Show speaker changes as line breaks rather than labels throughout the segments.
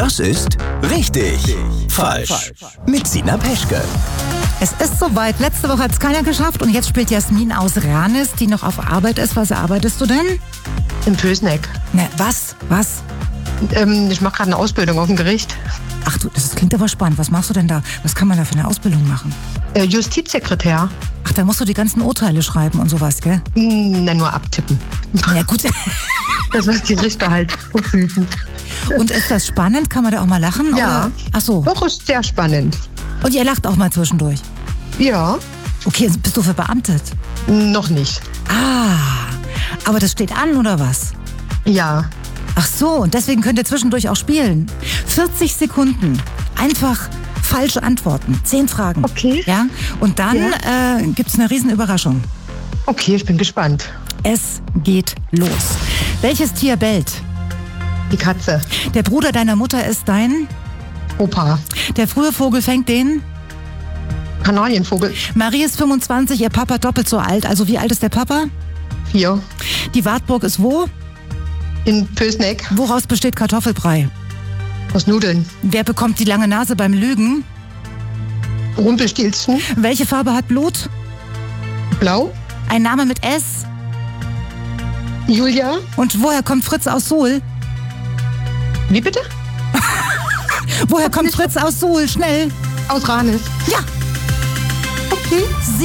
Das ist richtig. Falsch. Mit Sina Peschke.
Es ist soweit. Letzte Woche hat es keiner geschafft und jetzt spielt Jasmin aus Ranis, die noch auf Arbeit ist. Was arbeitest du denn?
Im Pösneck.
Ne, was?
Ich mache gerade eine Ausbildung auf dem Gericht.
Ach du, das klingt aber spannend. Was machst du denn da? Was kann man da für eine Ausbildung machen?
Justizsekretär.
Ach, da musst du die ganzen Urteile schreiben und sowas, gell?
Na, nur abtippen.
Ja, gut.
Das, was die Richter halt verfügen.
Und ist das spannend? Kann man da auch mal lachen?
Ja.
Oder? Ach so.
Doch, ist sehr spannend.
Und ihr lacht auch mal zwischendurch?
Ja,
Okay, bist du verbeamtet?
noch nicht.
Ah, aber das steht an, oder was?
Ja.
Ach so, und deswegen könnt ihr zwischendurch auch spielen. 40 Sekunden. Einfach falsche Antworten. 10 Fragen.
Okay.
Ja? Und dann gibt's eine riesen Überraschung.
Okay, ich bin gespannt.
Es geht los. Welches Tier bellt?
Die Katze.
Der Bruder deiner Mutter ist dein?
Opa.
Der frühe Vogel fängt den?
Kanarienvogel.
Marie ist 25, ihr Papa doppelt so alt. Also wie alt ist der Papa?
4.
Die Wartburg ist wo?
In Pösneck.
Woraus besteht Kartoffelbrei?
Aus Nudeln.
Wer bekommt die lange Nase beim Lügen?
Rumpelstilzchen.
Welche Farbe hat Blut?
Blau.
Ein Name mit S?
Julia.
Und woher kommt Fritz aus Suhl?
Wie bitte?
Woher kommt Fritz aus Suhl? Schnell!
Aus Ranis.
Ja!
Okay.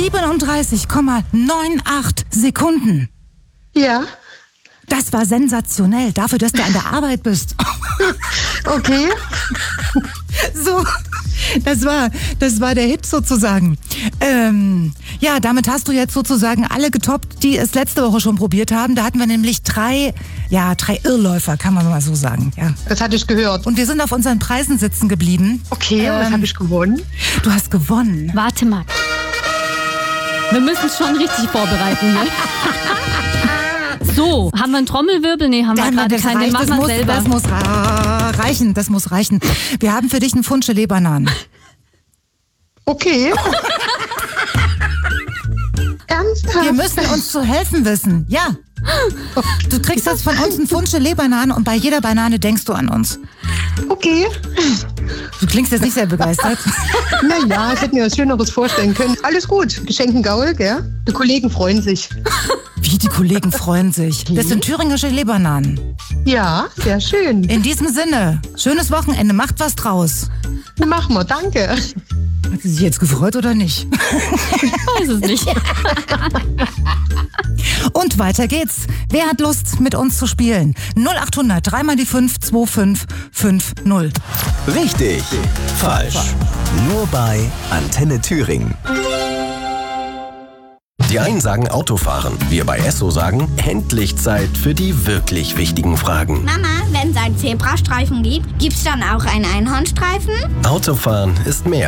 37,98 Sekunden.
Ja.
Das war sensationell, dafür, dass du an der Arbeit bist.
Okay.
So, das war der Hit sozusagen. Ja, damit hast du jetzt sozusagen alle getoppt, die es letzte Woche schon probiert haben. Da hatten wir nämlich drei Irrläufer, kann man mal so sagen. Ja.
Das hatte ich gehört.
Und wir sind auf unseren Preisen sitzen geblieben.
Okay, was habe ich gewonnen?
Du hast gewonnen.
Warte mal. Wir müssen es schon richtig vorbereiten, ne? So, haben wir einen Trommelwirbel? Nee, haben wir gerade keinen. Den machen wir selber.
Das muss reichen. Wir haben für dich einen Pfund Gelee-Bananen.
Okay. Ernsthaft?
Wir müssen uns zu helfen wissen. Ja. Du kriegst jetzt von uns einen Pfund Gelee-Bananen und bei jeder Banane denkst du an uns.
Okay.
Du klingst jetzt nicht sehr begeistert.
Naja, ich hätte mir was Schöneres vorstellen können. Alles gut. Geschenken Gaul, gell? Die Kollegen freuen sich.
Wie, die Kollegen freuen sich. Das sind Thüringer Gelee-Bananen.
Ja, sehr schön.
In diesem Sinne, schönes Wochenende, macht was draus.
Machen wir, danke.
Hat sie sich jetzt gefreut oder nicht?
Ich weiß es nicht.
Und weiter geht's. Wer hat Lust, mit uns zu spielen? 0800 3 mal die 5 2550.
Richtig. Falsch. Nur bei Antenne Thüringen. Die einen sagen Autofahren. Wir bei Esso sagen, endlich Zeit für die wirklich wichtigen Fragen.
Mama, wenn es einen Zebrastreifen gibt, gibt's dann auch einen Einhornstreifen?
Autofahren ist mehr